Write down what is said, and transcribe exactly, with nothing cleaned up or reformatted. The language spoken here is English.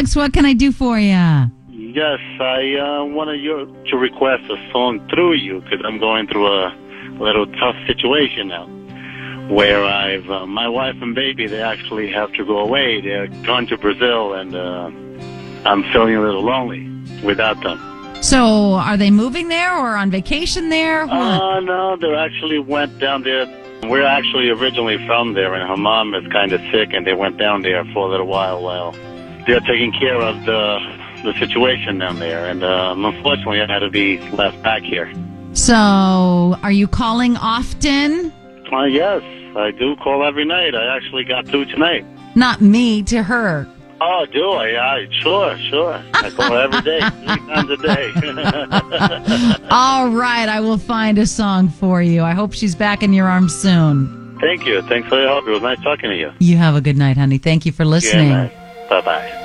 Alex, what can I do for you? Yes, I uh, wanted you to request a song through you because I'm going through a little tough situation now where I've, uh, my wife and baby, they actually have to go away. They're gone to Brazil, and uh, I'm feeling a little lonely without them. So are they moving there or on vacation there? What? Uh, no, they actually went down there. We're actually originally from there, and her mom is kind of sick, and they went down there for a little while while they're taking care of the the situation down there. And uh, unfortunately, I had to be left back here. So are you calling often? Uh, yes, I do call every night. I actually got through tonight. Not me, to her. Oh, do I? Yeah, sure, sure. I call her every day, three times a day. All right, I will find a song for you. I hope she's back in your arms soon. Thank you. Thanks for your help. It was nice talking to you. You have a good night, honey. Thank you for listening. Yeah, bye-bye.